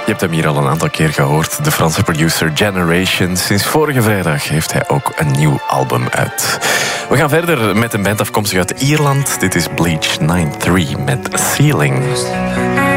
Je hebt hem hier al een aantal keer gehoord. De Franse producer Generation. Sinds vorige vrijdag heeft hij ook een nieuw album uit. We gaan verder met een band afkomstig uit Ierland. Dit is Bleach 93 met Ceiling.